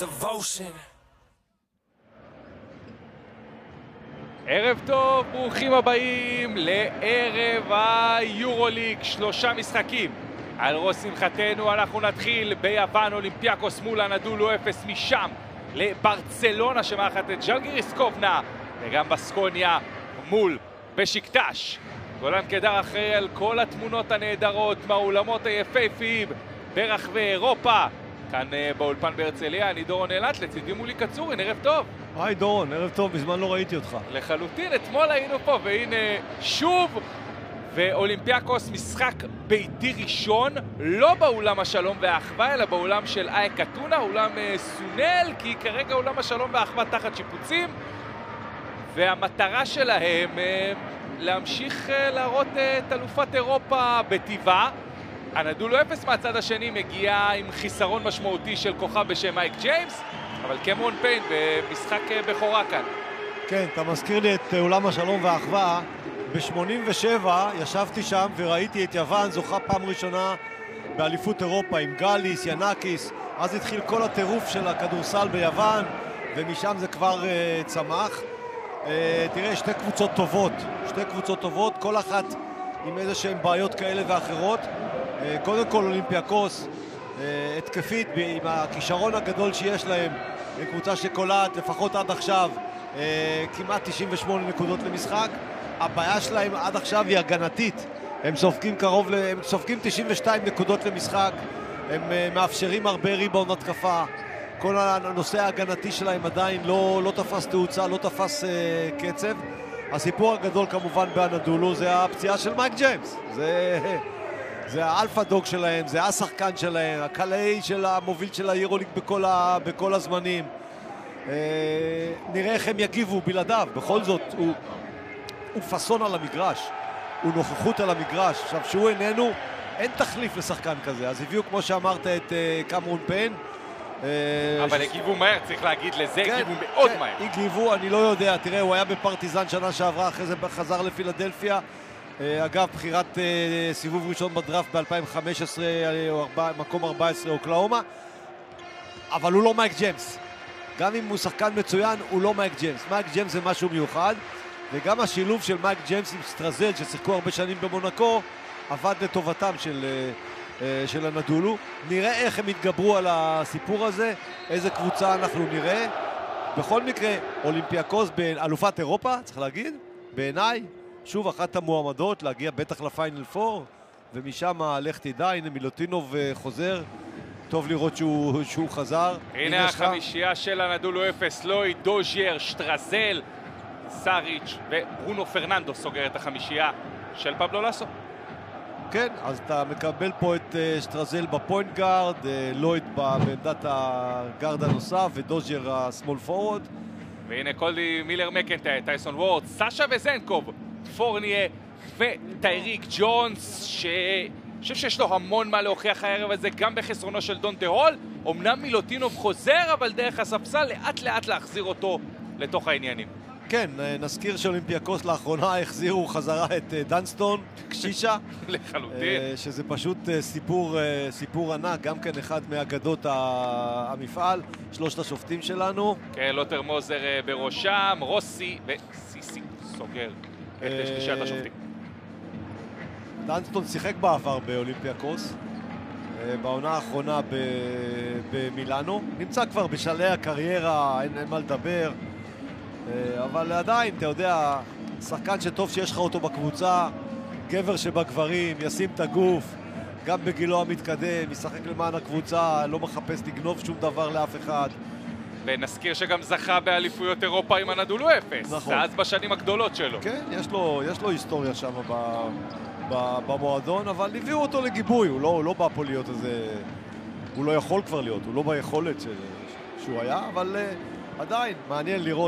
devotion. ערב טוב, ברוכים הבאים לערב היורוליג, 3 משחקים. על ראש שמחתנו אנחנו נתחיל ביוון, אולימפיאקוס מול הנדולו 0, משם לברצלונה שמארחת את ז'לגיריס קובנה, וגם בסקוניה מול בשיקטש. גולן קדר אחראי על כל התמונות הנהדרות מהאולמות היפהפיים ברחבי אירופה. כאן באולפן בהרצליה, אני דורון אילת, לצידי מולי קצורין, ערב טוב. היי דורון, ערב טוב, בזמן לא ראיתי אותך. לחלוטין, אתמול היינו פה, והנה שוב, ואולימפיאקוס משחק ביתי ראשון, לא באולם השלום והאחווה, אלא באולם של אייק אתונה, אולם סונל, כי כרגע אולם השלום והאחווה תחת שיפוצים, והמטרה שלהם להמשיך להראות את אלופת אירופה בטבעה. הנדולו 0 מהצד השני מגיע עם חיסרון משמעותי של כוכב בשם מייק ג'יימס, אבל קמרון פיין במשחק בכורה כאן. כן, אתה מזכיר לי את אולם השלום והאחווה. ב-87 ישבתי שם וראיתי את יוון זוכה פעם ראשונה באליפות אירופה עם גליס, ינקיס. אז התחיל כל הטירוף של הכדורסל ביוון, ומשם זה כבר צמח. תראה, שתי קבוצות טובות, כל אחת עם איזה שהן בעיות כאלה ואחרות. קודם כל אולימפיאקוס התקפית עם הכישרון הגדול שיש להם, קבוצה שקולעת לפחות עד עכשיו כמעט 98 נקודות למשחק. הבעיה שלהם עד עכשיו היא הגנתית, הם סופגים 92 נקודות למשחק, הם מאפשרים הרבה ריבאונד התקפה. כל הנושא ההגנתי שלהם עדיין לא תפס תאוצה, לא תפס קצב. הסיפור הגדול כמובן באנדולו זה הפציעה של מייק ג'יימס, זה האלפה דוג שלהם, זה השחקן שלהם, הקלעי של המוביל של היורוליג בכל הזמנים. נראה איך הם יגיבו בלעדיו. בכל זאת הוא פסון על המגרש, הוא נוכחות על המגרש. עכשיו שהוא איננו, אין תחליף לשחקן כזה, אז הביאו כמו שאמרת את קמרון פיין. אבל הגיבו מהר, צריך להגיד לזה, הגיבו מאוד מהר. הגיבו, אני לא יודע, תראה, הוא היה בפרטיזן שנה שעברה, אחרי זה חזר לפילדלפיה. אגב, בחירת סיבוב ראשון בדראפט ב-2015, מקום 14 אוקלאומה. אבל הוא לא מייק ג'יימס. גם אם הוא שחקן מצוין, הוא לא מייק ג'יימס. מייק ג'יימס זה משהו מיוחד, וגם השילוב של מייק ג'יימס עם סטרזל, ששיחקו הרבה שנים במונקו, עבד לטובתם של הנדולו. נראה איך הם יתגברו על הסיפור הזה, איזה קבוצה אנחנו נראה. בכל מקרה, אולימפיאקוס באלופת אירופה, צריך להגיד, בעיניי, שוב אחת המועמדות להגיע בטח לפיינל 4, ומשם לך תדע, הנה מילוטינוב חוזר, טוב לראות שהוא חזר. הנה החמישייה של הנדולו 0, לואי, דוז'ייר, שטרזל, סאריץ' וברונו פרננדו סוגר את החמישייה של פבלו לסו. כן, אז אתה מקבל פה את שטרזל בפוינט גארד, לויד בעמדת הגארד הנוסף, ודוז'ייר הסמול פורוורד. והנה קולדי מילר מקנטייר, טייסון וורד, סאשה וזנקוב, פורניה וטייריק ג'ונס, חושב שיש לו המון מה להוכיח הערב הזה, גם בחסרונו של דונטה הול. אמנם מילוטינוב חוזר, אבל דרך הספסל לאט לאט להחזיר אותו לתוך העניינים. כן, נזכיר שאולימפיאקוס לאחרונה החזירו חזרה את דנסטון, קשישה. לחלוטין. שזה פשוט סיפור ענק, גם כן אחד מאגדות המפעל, שלושת השופטים שלנו. כן, לוטר מוזר בראשם, רוסי וסיסי סוגר את שלישת השופטים. דנסטון שיחק בעבר באולימפיאקוס, בעונה האחרונה במילאנו. נמצא כבר בשלהי הקריירה, אין מה לדבר. אבל עדיין, אתה יודע, שחקן שטוב שיש לך אותו בקבוצה, גבר שבגברים, ישים את הגוף, גם בגילו המתקדם, ישחק למען הקבוצה, לא מחפש לגנוב שום דבר לאף אחד. ונזכיר שגם זכה באליפויות אירופה עם הנדולו 0. נכון. אז בשנים הגדולות שלו. כן, יש לו היסטוריה שם במועדון, אבל הביאו אותו לגיבוי, הוא לא בא פה להיות איזה... הוא לא יכול כבר להיות, הוא לא ביכולת שהוא היה, אבל עדיין מעניין לראות